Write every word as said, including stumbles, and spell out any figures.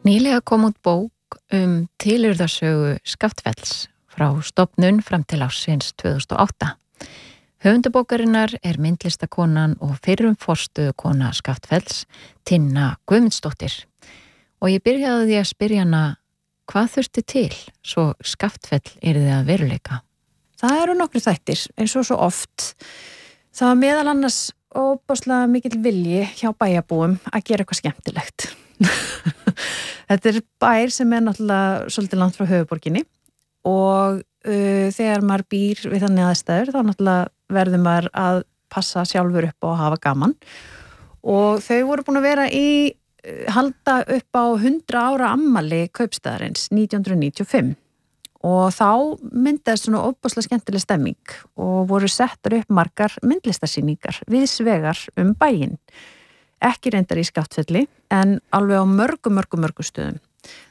Nýlega kom út bók um tilurðarsögu Skaftfells frá stofnun fram til ársins tvö þúsund og átta. Höfundabókarinnar er myndlistakonan og fyrrum forstöðukona Skaftfells, Tinna Guðmundsdóttir. Og ég byrjaði því að spyrja hana hvað þurfti til svo Skaftfell yrði að veruleika. Það eru nokkru þættir, eins og svo oft. Það var meðal annars óbáslega mikill vilji hjá bæjarbúum að gera eitthvað skemmtilegt. Þetta er bær sem er náttúrulega svolítið langt frá höfuborginni og uh, þegar maður býr við þannig aðstæður þá náttúrulega verður maður að passa sjálfur upp og hafa gaman og þau voru búin að vera í uh, halda upp á hundrað ára ammali kaupstaðarins nítján hundruð níutíu og fimm og þá myndaðist svona óbáslega skemmtileg stemming og voru settar upp margar myndlistarsýningar viðsvegar um bæinn. Ekki reyndar í Skaftfelli, en alveg á mörgum, mörgum, mörgum stöðum.